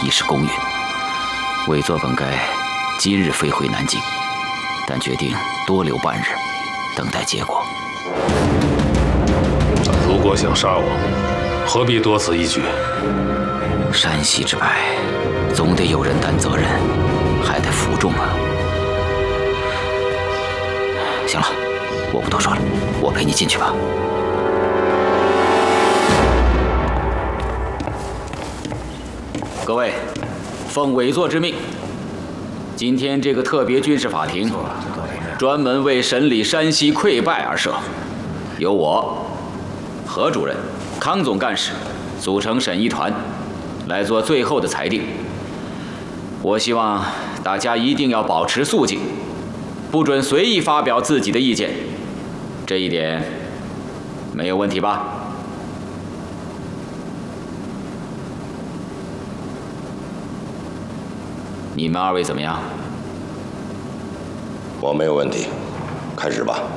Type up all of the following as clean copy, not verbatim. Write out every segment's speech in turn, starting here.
已是公允。委座本该今日飞回南京，但决定多留半日，等待结果。 如果想杀我，何必多此一举？ 山西之败，总得有人担责任，还得服众啊。行了，我不多说了，我陪你进去吧。各位，奉委座之命，今天这个特别军事法庭专门为审理山西溃败而设，由我、何主任、康总干事组成审议团，来做最后的裁定。我希望大家一定要保持肃静，不准随意发表自己的意见，这一点没有问题吧？你们二位怎么样？ 我没有问题，开始吧。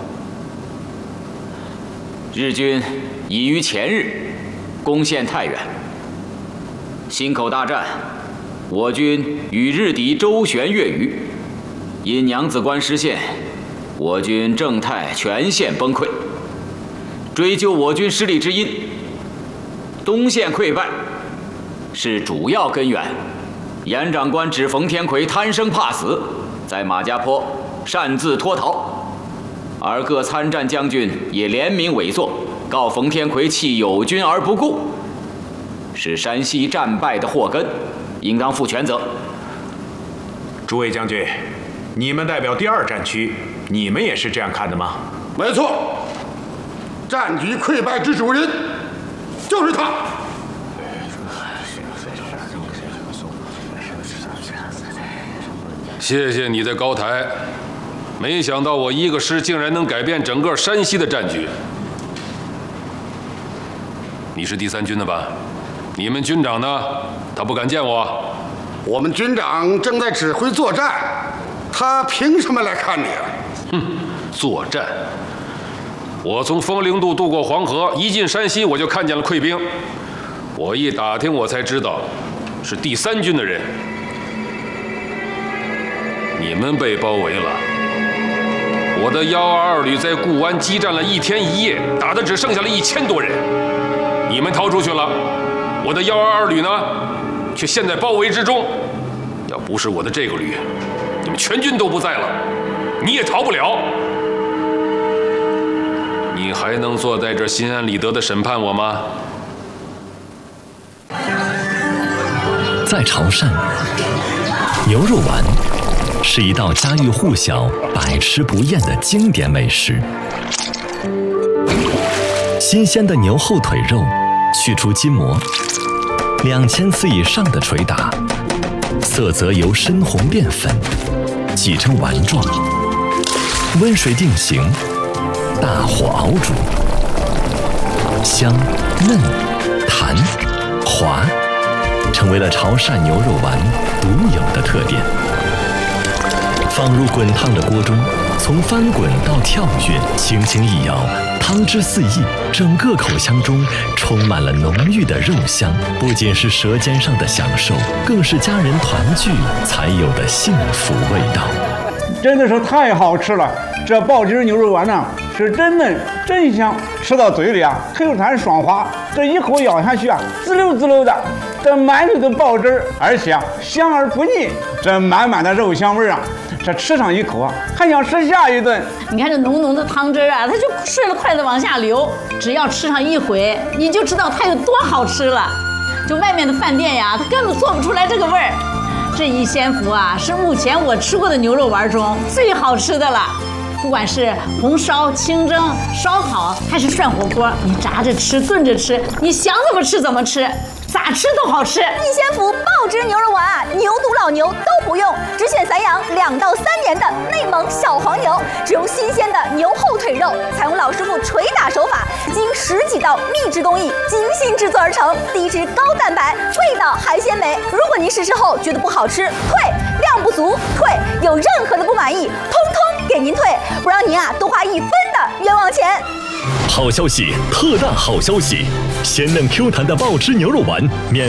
日军已于前日攻陷太原，忻口大战，我军与日敌周旋越余，因娘子关失陷，我军正太全线崩溃。追究我军失利之因，东线溃败是主要根源。严长官指冯天奎贪生怕死，在马家坡擅自脱逃，而各参战将军也联名委座，告冯天奎弃友军而不顾，是山西战败的祸根，应当负全责。 诸位将军，你们代表第2战区，你们也是这样看的吗？ 没错，战局溃败之主人就是他。 谢谢你的高抬，没想到我一个师竟然能改变整个山西的战局。你是第3军的吧？你们军长呢？他不敢见我。 我们军长正在指挥作战，他凭什么来看你啊？ 哼，作战！我从风陵渡渡过黄河，一进山西我就看见了溃兵。我一打听，我才知道是第3军的人。你们被包围了，我的122旅在固湾激战了1天1夜，打的只剩下了1000多人。你们逃出去了，我的122旅呢，却陷在包围之中。要不是我的这个旅，你们全军都不在了，你也逃不了。你还能坐在这心安理得的审判我吗？ 在潮汕，牛肉丸是一道家喻户晓、百吃不厌的经典美食。新鲜的牛后腿肉，去除筋膜，2000次以上的捶打，色泽由深红变粉，挤成丸状，温水定型，大火熬煮，香、嫩、弹、滑，成为了潮汕牛肉丸独有的特点。放入滚烫的锅中，从翻滚到跳跃，轻轻一摇，汤汁四溢，整个口腔中充满了浓郁的肉香。不仅是舌尖上的享受，更是家人团聚才有的幸福味道。 真的是太好吃了！这爆汁牛肉丸呢，是真嫩真香，吃到嘴里啊，Q弹爽滑，这一口咬下去啊，滋溜滋溜的，这满嘴的爆汁，而且啊，香而不腻，这满满的肉香味啊，这吃上一口啊，还想吃下一顿。 你看这浓浓的汤汁啊，它就顺着筷子往下流，只要吃上一回，你就知道它有多好吃了。就外面的饭店呀，它根本做不出来这个味儿。这一鲜福啊，是目前我吃过的牛肉丸中最好吃的了。不管是红烧、清蒸、烧烤，还是涮火锅，你炸着吃、炖着吃，你想怎么吃怎么吃，咋吃都好吃。 一鲜福爆汁牛肉丸啊，牛犊老牛都不用，只选散养2到3年的内蒙小黄牛，只用新鲜的牛后腿肉，采用老师傅捶打手法，经10几道秘制工艺精心制作而成，低脂高蛋白，味道还鲜美。如果您试吃后觉得不好吃，退；量不足，退；有任何的不满意，通通给您退，不让您啊多花1分的冤枉钱。 好消息，特大好消息！鲜嫩 Q 弹的爆汁牛肉丸免